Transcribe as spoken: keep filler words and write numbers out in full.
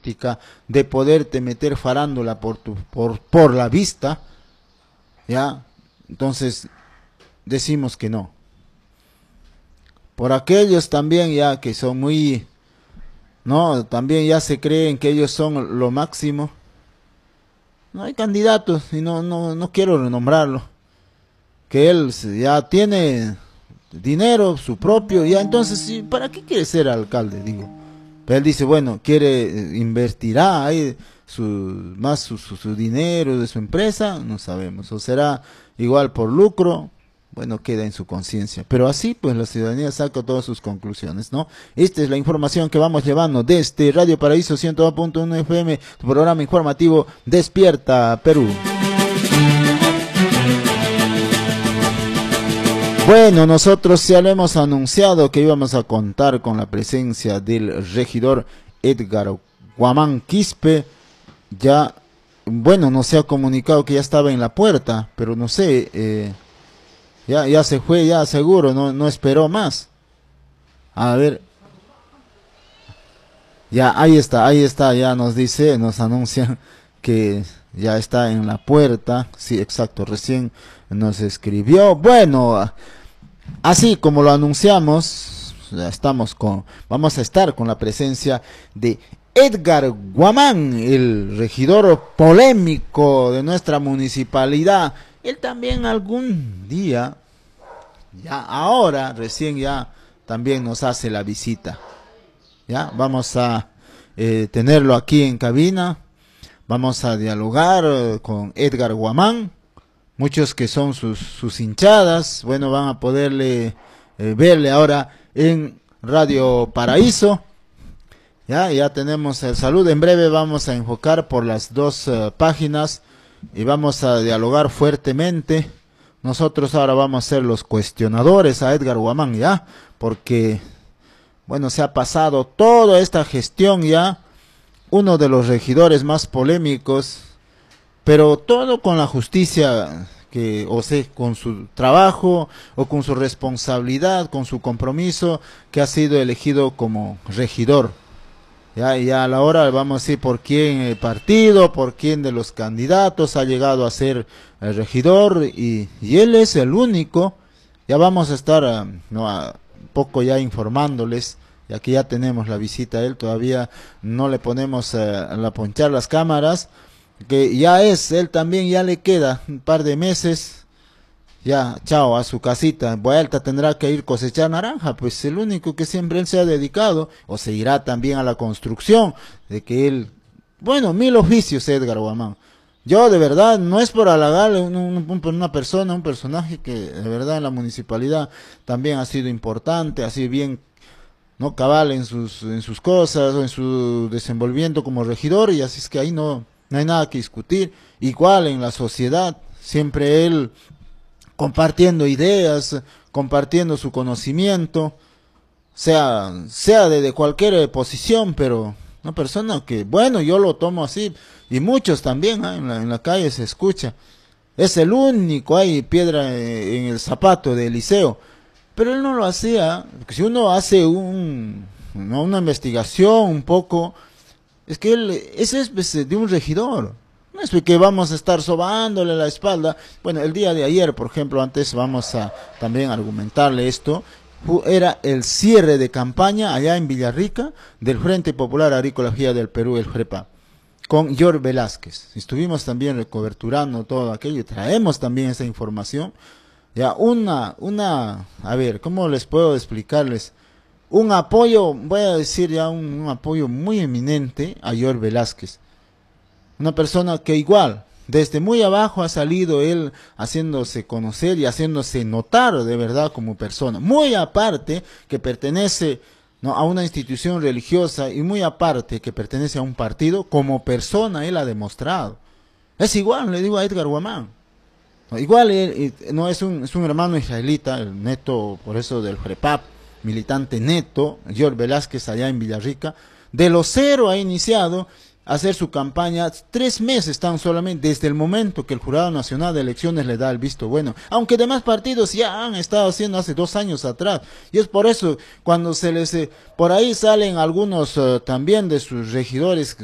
política, de poderte meter farándula por, tu, por, por la vista, ¿ya? Entonces, decimos que no. Por aquellos también ya que son muy, no, también ya se creen que ellos son lo máximo. No hay candidatos, y no, no, no quiero renombrarlo, que él ya tiene dinero, su propio, ya entonces, ¿para qué quiere ser alcalde? Digo. Pero él dice, bueno, quiere, invertirá ahí su, más su, su, su dinero de su empresa, no sabemos, o será igual por lucro. Bueno, queda en su conciencia. Pero así, pues, la ciudadanía saca todas sus conclusiones, ¿no? Esta es la información que vamos llevando desde Radio Paraíso ciento dos punto uno F M, tu programa informativo Despierta Perú. Bueno, nosotros ya lo hemos anunciado que íbamos a contar con la presencia del regidor Edgar Guamán Quispe. Ya, bueno, no se ha comunicado que ya estaba en la puerta, pero no sé... Eh, Ya, ya se fue, ya seguro, no, no esperó más. A ver. Ya, ahí está, ahí está, ya nos dice, nos anuncia que ya está en la puerta. Sí, exacto, recién nos escribió. Bueno, así como lo anunciamos, ya estamos con, vamos a estar con la presencia de Edgar Guamán, el regidor polémico de nuestra municipalidad. Él también algún día, ya ahora, recién ya, también nos hace la visita. Ya, vamos a eh, tenerlo aquí en cabina, vamos a dialogar eh, con Edgar Guamán. Muchos que son sus, sus hinchadas, bueno, van a poderle eh, verle ahora en Radio Paraíso. Ya, ya tenemos el saludo. En breve vamos a enfocar por las dos uh, páginas y vamos a dialogar fuertemente. Nosotros ahora vamos a ser los cuestionadores a Edgar Guamán, ya, porque, bueno, se ha pasado toda esta gestión ya, uno de los regidores más polémicos, pero todo con la justicia, que, o sea, con su trabajo o con su responsabilidad, con su compromiso, que ha sido elegido como regidor. Ya, ya a la hora vamos a decir por quién el partido, por quién de los candidatos ha llegado a ser el regidor, y, y él es el único. Ya vamos a estar uh, no, a, un poco ya informándoles, ya que ya tenemos la visita a él, todavía no le ponemos uh, a la ponchar las cámaras, que ya es, él también ya le queda un par de meses. Ya, chao, a su casita, vuelta tendrá que ir cosechar naranja, pues el único que siempre él se ha dedicado, o se irá también a la construcción, de que él, bueno, mil oficios Edgar Guamán. Yo de verdad, no es por halagarle un, un, un, una persona, un personaje que de verdad en la municipalidad también ha sido importante, así bien, no cabal en sus, en sus cosas, o en su desenvolvimiento como regidor, y así es que ahí no, no hay nada que discutir. Igual en la sociedad, siempre él compartiendo ideas, compartiendo su conocimiento, sea, sea de, de cualquier posición, pero una persona que, bueno, yo lo tomo así, y muchos también, ¿eh? en, la, en la calle se escucha, es el único, hay piedra en el zapato de Eliseo, pero él no lo hacía, porque si uno hace un, ¿no? una investigación un poco, es que él, ese es de un regidor. No es que vamos a estar sobándole la espalda. Bueno, el día de ayer, por ejemplo, antes vamos a también argumentarle esto, era el cierre de campaña allá en Villarrica del Frente Popular Agrícola del Perú, el FREPA, con George Velázquez. Estuvimos también recoberturando todo aquello y traemos también esa información. Ya, una, una, a ver, ¿cómo les puedo explicarles? Un apoyo, voy a decir ya un, un apoyo muy eminente a George Velázquez. Una persona que igual, desde muy abajo ha salido él haciéndose conocer y haciéndose notar de verdad como persona. Muy aparte que pertenece, ¿no?, a una institución religiosa, y muy aparte que pertenece a un partido, como persona él ha demostrado. Es igual, le digo a Edgar Guamán. No, igual él, no es un, es un hermano israelita, el neto, por eso del FREPAP, militante neto, George Velázquez allá en Villarrica. De los cero ha iniciado hacer su campaña, tres meses tan solamente, desde el momento que el Jurado Nacional de Elecciones le da el visto bueno, aunque demás partidos ya han estado haciendo hace dos años atrás, y es por eso cuando se les, eh, por ahí salen algunos uh, también de sus regidores